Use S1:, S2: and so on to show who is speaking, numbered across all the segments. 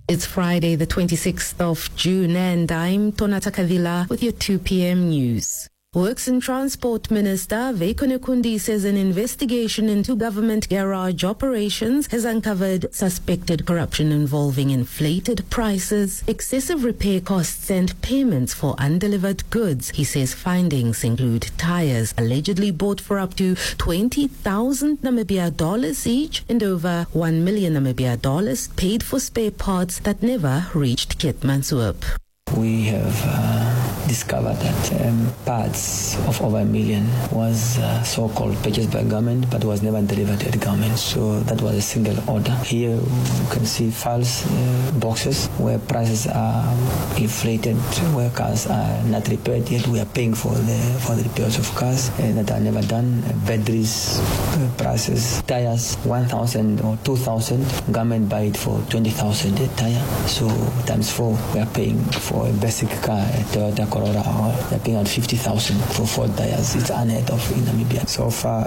S1: It's Friday, the 26th of June, and I'm Tonata Kavila with your 2 p.m. news. Works and Transport Minister Veiko Nekundi says an investigation into government garage operations has uncovered suspected corruption involving inflated prices, excessive repair costs and payments for undelivered goods. He says findings include tires allegedly bought for up to 20,000 Namibia dollars each and over 1 million Namibia dollars paid for spare parts that never reached Keetmanshoop.
S2: We have discovered that parts of over 1 million was so-called purchased by government but was never delivered to the government. So that was a single order. Here you can see false boxes where prices are inflated, where cars are not repaired yet. We are paying for the repairs of cars that are never done. Batteries prices, tires 1,000 or 2,000. Government buy it for 20,000 a tire. So times 4 we are paying for a basic car, a Toyota Corolla, or they're paying out 50,000 for 4 tires. It's unheard of in Namibia. So far,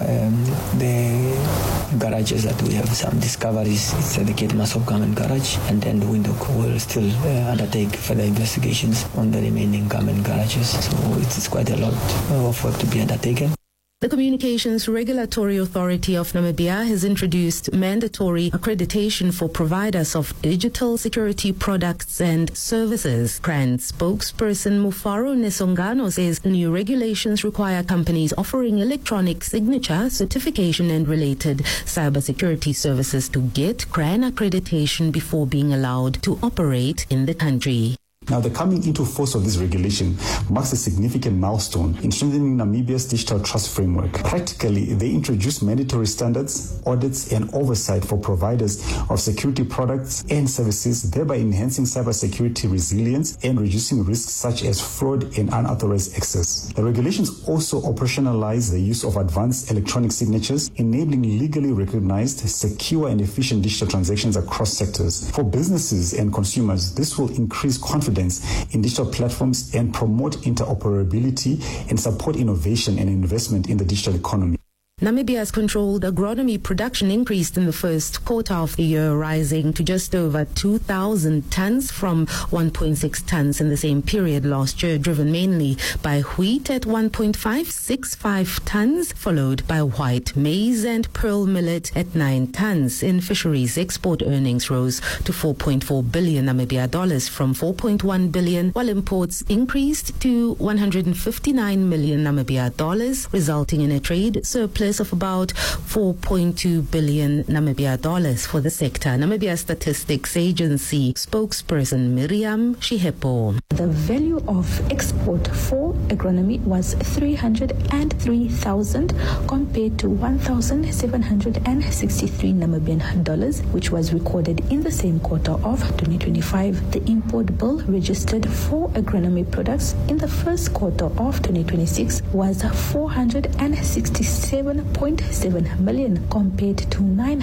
S2: the garages that we have some discoveries, it's the Keetmanshoop government garage, and then the Windhoek will still undertake further investigations on the remaining government garages. So it's quite a lot of work to be undertaken.
S1: The Communications Regulatory Authority of Namibia has introduced mandatory accreditation for providers of digital security products and services. CRAN spokesperson Mufaro Nesongano says the new regulations require companies offering electronic signature, certification and related cybersecurity services to get CRAN accreditation before being allowed to operate in the country.
S3: Now, the coming into force of this regulation marks a significant milestone in strengthening Namibia's digital trust framework. Practically, they introduce mandatory standards, audits, and oversight for providers of security products and services, thereby enhancing cybersecurity resilience and reducing risks such as fraud and unauthorized access. The regulations also operationalize the use of advanced electronic signatures, enabling legally recognized, secure, and efficient digital transactions across sectors. For businesses and consumers, this will increase confidence in digital platforms and promote interoperability and support innovation and investment in the digital economy.
S1: Namibia's controlled agronomy production increased in the first quarter of the year, rising to just over 2,000 tons from 1.6 tons in the same period last year, driven mainly by wheat at 1.565 tons, followed by white maize and pearl millet at 9 tons. In fisheries, export earnings rose to 4.4 billion Namibia dollars from 4.1 billion, while imports increased to 159 million Namibia dollars, resulting in a trade surplus of about 4.2 billion Namibia dollars for the sector. Namibia Statistics Agency spokesperson Miriam Shihepo.
S4: The value of export for agronomy was 303,000 compared to 1,763 Namibian dollars, which was recorded in the same quarter of 2025. The import bill registered for agronomy products in the first quarter of 2026 was 467.7 million compared to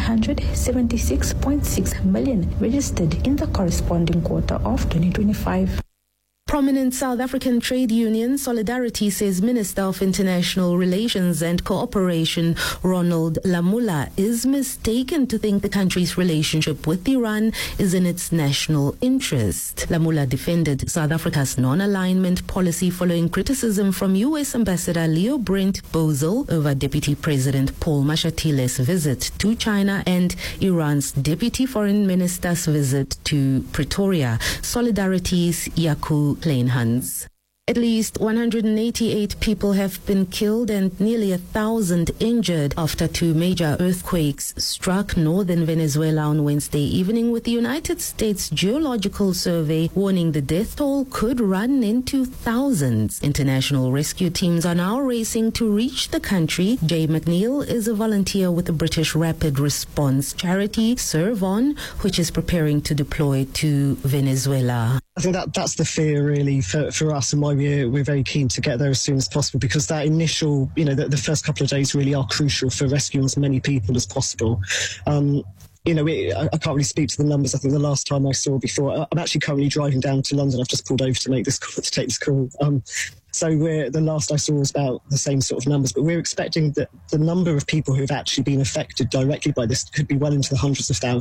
S4: 976.6 million registered in the corresponding quarter of 2025.
S1: Prominent South African trade union Solidarity says Minister of International Relations and Cooperation Ronald Lamola is mistaken to think the country's relationship with Iran is in its national interest. Lamola defended South Africa's non-alignment policy following criticism from U.S. Ambassador Leo Brent Bozell over Deputy President Paul Mashatile visit to China and Iran's Deputy Foreign Minister's visit to Pretoria. Solidarity's Yaku Kleinhans. At least 188 people have been killed and nearly 1,000 injured after 2 major earthquakes struck northern Venezuela on Wednesday evening, with the United States Geological Survey warning the death toll could run into thousands. International rescue teams are now racing to reach the country. Jay McNeil is a volunteer with the British Rapid Response charity ServeOn, which is preparing to deploy to Venezuela.
S5: I think that's the fear really for us, and why we're very keen to get there as soon as possible, because that initial, the first couple of days really are crucial for rescuing as many people as possible. I can't really speak to the numbers. I think the last time I saw before, I'm actually currently driving down to London. I've just pulled over to take this call. So the last I saw was about the same sort of numbers, but we're expecting that the number of people who have actually been affected directly by this could be well into the hundreds of thousands.